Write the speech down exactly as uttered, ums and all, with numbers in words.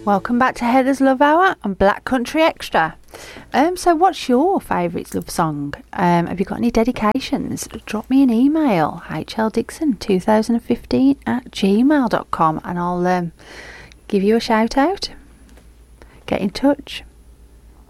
Welcome back to Heather's Love Hour on Black Country Extra. Um, so what's your favourite love song? Um, have you got any dedications? Drop me an email, h l dixon two thousand fifteen at gmail dot com, and I'll um, give you a shout out. Get in touch.